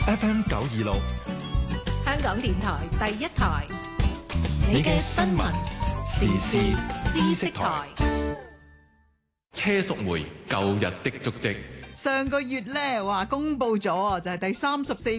FM 926， 香港電台第一台， 你嘅新聞時事知識台。 車淑梅舊日的足跡。 上個月咧話公佈咗就係第34